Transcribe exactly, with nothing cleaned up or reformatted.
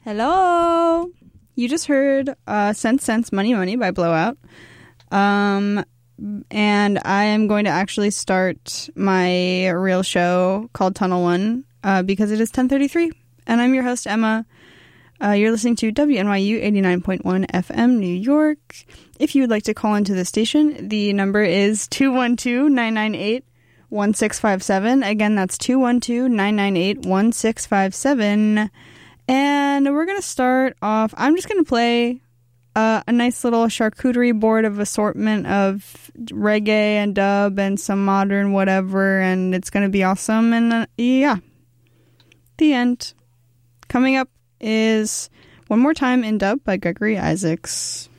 Hello. You just heard uh, Sense Sense Money Money by Blowout. Um, and I am going to actually start my real show called Tunnel One uh, because it is ten thirty-three. And I'm your host, Emma. Uh, you're listening to W N Y U eighty-nine point one F M, New York. If you would like to call into the station, the number is two one two, nine nine eight, one six five seven. Again, that's two one two, nine nine eight, one six five seven. And we're going to start off, I'm just going to play uh, a nice little charcuterie board of assortment of reggae and dub and some modern whatever, and it's going to be awesome. And uh, yeah, the end. Coming up is One More Time in Dub by Gregory Isaacs.